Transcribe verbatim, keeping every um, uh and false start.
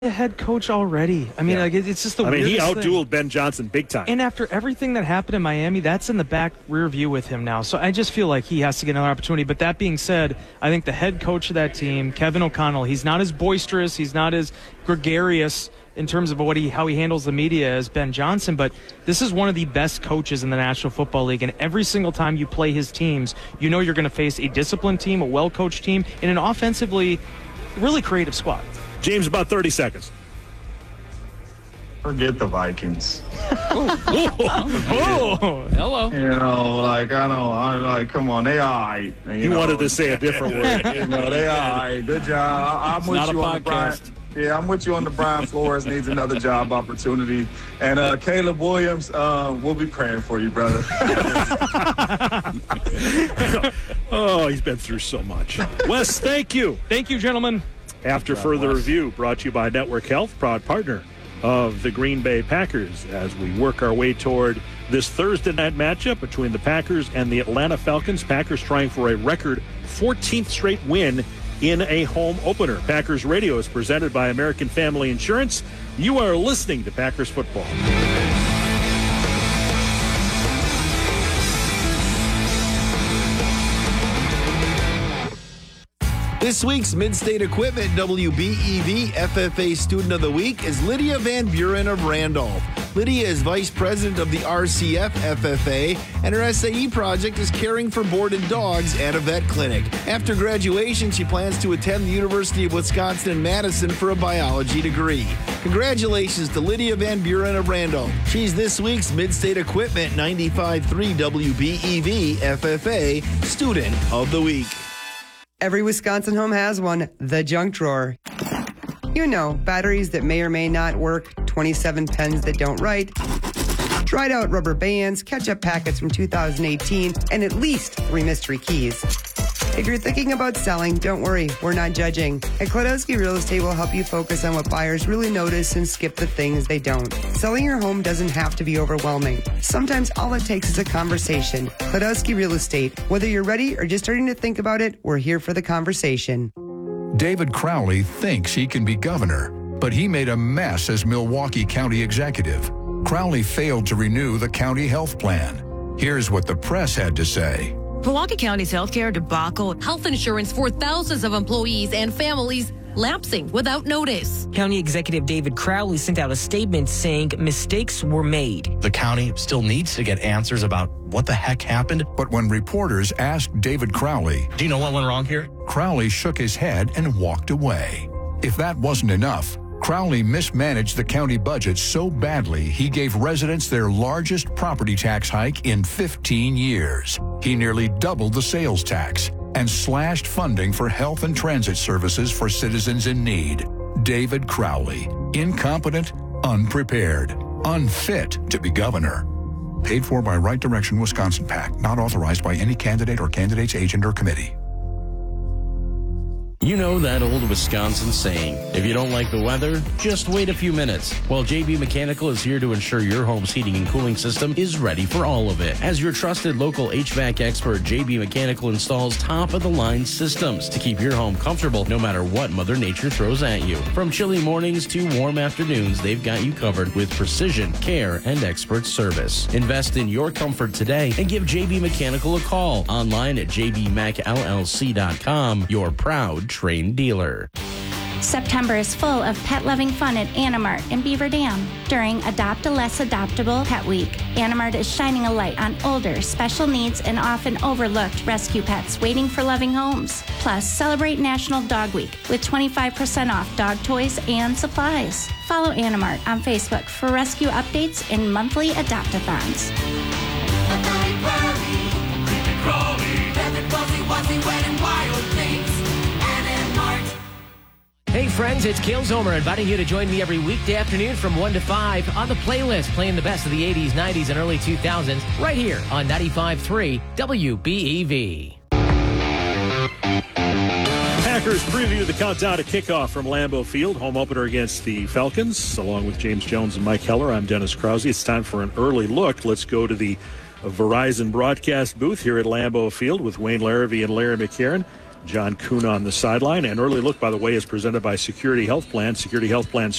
the head coach already. I mean, yeah. like it's just the I mean, he outdueled thing. Ben Johnson big time. And after everything that happened in Miami, that's in the back rear view with him now. So I just feel like he has to get another opportunity. But that being said, I think the head coach of that team, Kevin O'Connell, he's not as boisterous, he's not as gregarious in terms of what he how he handles the media as Ben Johnson, but this is one of the best coaches in the National Football League, and every single time you play his teams, you know you're going to face a disciplined team, a well-coached team, and an offensively really creative squad. James, about thirty seconds. Forget the Vikings. oh, oh, hello. You know, like, I know, I'm like, come on, they all right. You, you know, wanted to say a different word. You know, they all right. Good job. I, I'm it's with not you a on podcast. the Brian. Yeah, I'm with you on the Brian Flores needs another job opportunity. And uh, Caleb Williams, uh, we'll be praying for you, brother. Oh, he's been through so much. Wes, thank you. Thank you, gentlemen. After God further bless. review, brought to you by Network Health, proud partner of the Green Bay Packers, as we work our way toward this Thursday night matchup between the Packers and the Atlanta Falcons. Packers trying for a record fourteenth straight win in a home opener. Packers Radio is presented by American Family Insurance. You are listening to Packers Football. This week's Mid-State Equipment W B E V F F A Student of the Week is Lydia Van Buren of Randolph. Lydia is Vice President of the R C F F F A, and her S A E project is caring for boarded dogs at a vet clinic. After graduation, she plans to attend the University of Wisconsin in Madison for a biology degree. Congratulations to Lydia Van Buren of Randolph. She's this week's Mid-State Equipment ninety-five point three W B E V F F A Student of the Week. Every Wisconsin home has one, the junk drawer. You know, batteries that may or may not work, twenty-seven pens that don't write, dried out rubber bands, ketchup packets from two thousand eighteen, and at least three mystery keys. If you're thinking about selling, don't worry, we're not judging. At Klodowski Real Estate will help you focus on what buyers really notice and skip the things they don't. Selling your home doesn't have to be overwhelming. Sometimes all it takes is a conversation. Klodowski Real Estate. Whether you're ready or just starting to think about it, we're here for the conversation. David Crowley thinks he can be governor, but he made a mess as Milwaukee County executive. Crowley failed to renew the county health plan. Here's what the press had to say. Milwaukee County's healthcare debacle, health insurance for thousands of employees and families lapsing without notice. County Executive David Crowley sent out a statement saying mistakes were made. The county still needs to get answers about what the heck happened. But when reporters asked David Crowley, do you know what went wrong here? Crowley shook his head and walked away. If that wasn't enough, Crowley mismanaged the county budget so badly he gave residents their largest property tax hike in fifteen years. He nearly doubled the sales tax and slashed funding for health and transit services for citizens in need. David Crowley, incompetent, unprepared, unfit to be governor. Paid for by Right Direction Wisconsin PAC, not authorized by any candidate or candidate's agent or committee. You know that old Wisconsin saying, if you don't like the weather, just wait a few minutes. Well, J B Mechanical is here to ensure your home's heating and cooling system is ready for all of it. As your trusted local H V A C expert, J B Mechanical installs top-of-the-line systems to keep your home comfortable no matter what Mother Nature throws at you. From chilly mornings to warm afternoons, they've got you covered with precision, care, and expert service. Invest in your comfort today and give J B Mechanical a call. Online at j b mac l l c dot com, your proud Train dealer. September is full of pet-loving fun at Animart in Beaver Dam. During Adopt a Less Adoptable Pet Week, Animart is shining a light on older, special needs, and often overlooked rescue pets waiting for loving homes. Plus, celebrate National Dog Week with twenty-five percent off dog toys and supplies. Follow Animart on Facebook for rescue updates and monthly adopt-a-thons. Hey friends, it's Kales Homer inviting you to join me every weekday afternoon from one to five on the playlist, playing the best of the eighties, nineties, and early two thousands right here on ninety-five point three W B E V. Packers preview the countdown to kickoff from Lambeau Field, home opener against the Falcons. Along with James Jones and Mike Heller, I'm Dennis Krause. It's time for an early look. Let's go to the Verizon broadcast booth here at Lambeau Field with Wayne Larrivee and Larry McCarron. John Kuhn on the sideline. An early look, by the way, is presented by Security Health Plan. Security Health Plan